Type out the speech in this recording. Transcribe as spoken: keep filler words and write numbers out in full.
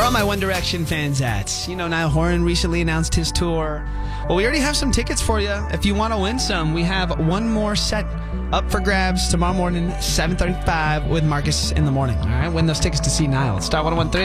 Where are my One Direction fans at? You know, Niall Horan recently announced his tour. Well, we already have some tickets for you. If you want to win some, we have one more set up for grabs tomorrow morning, seven thirty-five with Marcus in the morning. All right, win those tickets to see Niall. Star one oh one three.